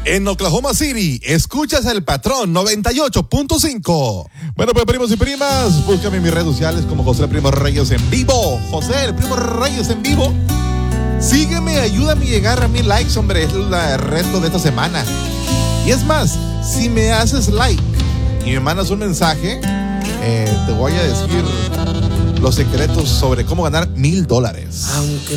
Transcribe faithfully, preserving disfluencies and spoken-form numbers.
En Oklahoma City, escuchas El Patrón noventa y ocho punto cinco. Bueno, pues primos y primas, búscame en mis redes sociales como José el Primo Reyes en vivo. José el Primo Reyes en vivo. Sígueme, ayúdame a llegar a mil likes, hombre, es el reto de esta semana. Y es más, si me haces like y me mandas un mensaje, eh, te voy a decir los secretos sobre cómo ganar mil dólares. Aunque